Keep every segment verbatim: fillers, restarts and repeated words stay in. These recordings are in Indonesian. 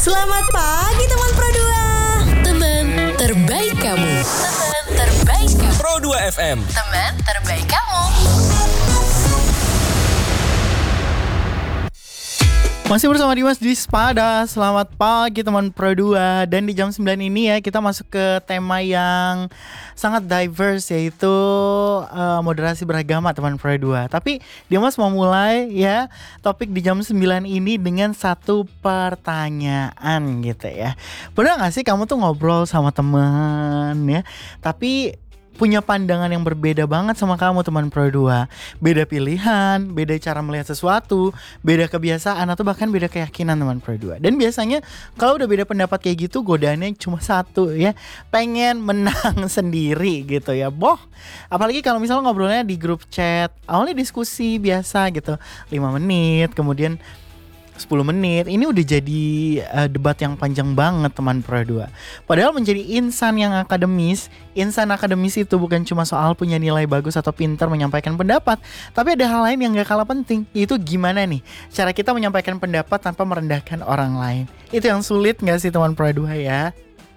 Selamat pagi teman Pro dua. Teman terbaik kamu. Teman terbaik kamu. Pro dua F M. Teman terbaik kamu. Masih bersama Dimas di Spada. Selamat pagi teman Pro dua. Dan di jam sembilan ini ya kita masuk ke tema yang sangat diverse, yaitu uh, moderasi beragama teman Pro dua. Tapi Dimas mau mulai ya topik di jam sembilan ini dengan satu pertanyaan gitu ya. Pernah gak sih kamu tuh ngobrol sama teman ya, tapi punya pandangan yang berbeda banget sama kamu teman Pro dua. Beda pilihan, beda cara melihat sesuatu, beda kebiasaan, atau bahkan beda keyakinan teman Pro dua. Dan biasanya kalau udah beda pendapat kayak gitu, godaannya cuma satu ya, pengen menang sendiri gitu ya. Boh, apalagi kalau misalnya ngobrolnya di grup chat, awalnya diskusi biasa gitu, lima menit, kemudian sepuluh menit, ini udah jadi uh, debat yang panjang banget teman Pro dua. Padahal menjadi insan yang akademis, insan akademis itu bukan cuma soal punya nilai bagus atau pintar menyampaikan pendapat, tapi ada hal lain yang gak kalah penting, yaitu gimana nih cara kita menyampaikan pendapat tanpa merendahkan orang lain. Itu yang sulit gak sih teman Pro dua ya?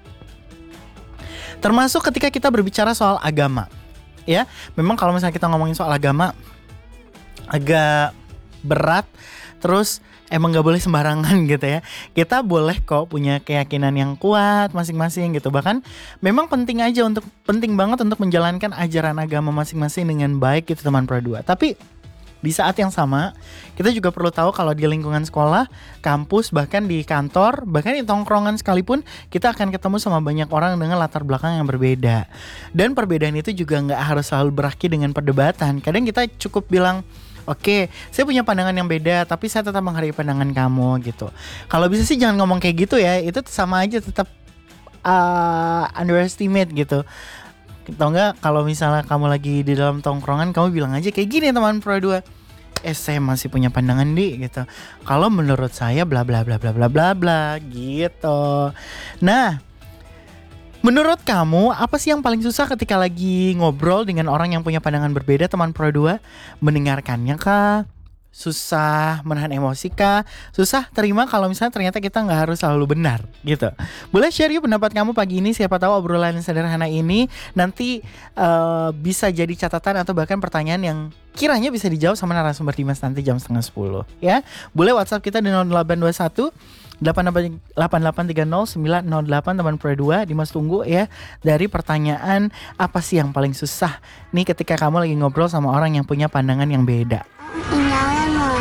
Termasuk ketika kita berbicara soal agama ya. Memang kalau misalnya kita ngomongin soal agama agak berat, terus emang gak boleh sembarangan gitu ya. Kita boleh kok punya keyakinan yang kuat masing-masing gitu. Bahkan memang penting aja untuk penting banget untuk menjalankan ajaran agama masing-masing dengan baik gitu teman Pro dua. Tapi di saat yang sama kita juga perlu tahu kalau di lingkungan sekolah, kampus, bahkan di kantor, bahkan di tongkrongan sekalipun, kita akan ketemu sama banyak orang dengan latar belakang yang berbeda. Dan perbedaan itu juga gak harus selalu berakhir dengan perdebatan. Kadang kita cukup bilang, oke, saya punya pandangan yang beda, tapi saya tetap menghargai pandangan kamu gitu. Kalau bisa sih jangan ngomong kayak gitu ya. Itu sama aja tetap uh, underestimate gitu. Atau enggak kalau misalnya kamu lagi di dalam tongkrongan, kamu bilang aja kayak gini teman Pro dua. Eh saya masih punya pandangan di gitu. Kalau menurut saya bla bla bla bla bla bla bla gitu. Nah, menurut kamu, apa sih yang paling susah ketika lagi ngobrol dengan orang yang punya pandangan berbeda teman Pro dua? Mendengarkannya kah? Susah menahan emosi kah? Susah terima kalau misalnya ternyata kita gak harus selalu benar gitu. Boleh share yuk pendapat kamu pagi ini. Siapa tahu obrolan sederhana ini nanti uh, bisa jadi catatan atau bahkan pertanyaan yang kiranya bisa dijawab sama narasumber Dimas nanti jam setengah sepuluh ya. Boleh WhatsApp kita di nol delapan dua satu delapan delapan tiga nol sembilan nol delapan teman Pro dua. Dimas tunggu ya dari pertanyaan apa sih yang paling susah nih ketika kamu lagi ngobrol sama orang yang punya pandangan yang beda.